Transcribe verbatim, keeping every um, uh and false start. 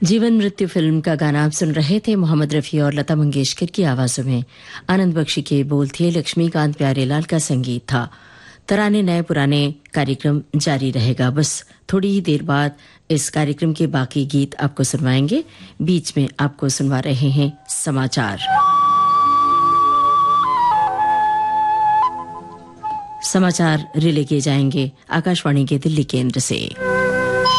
जीवन मृत्यु फिल्म का गाना आप सुन रहे थे। मोहम्मद रफ़ी और लता मंगेशकर की आवाज़ों में आनंद बख्शी के बोल थे, लक्ष्मीकांत प्यारेलाल का संगीत था। तराने नए पुराने कार्यक्रम जारी रहेगा। बस थोड़ी ही देर बाद इस कार्यक्रम के बाकी गीत आपको सुनवाएंगे। बीच में आपको सुनवा रहे हैं समाचार। समाचार रिले किए जाएंगे आकाशवाणी के दिल्ली केंद्र से।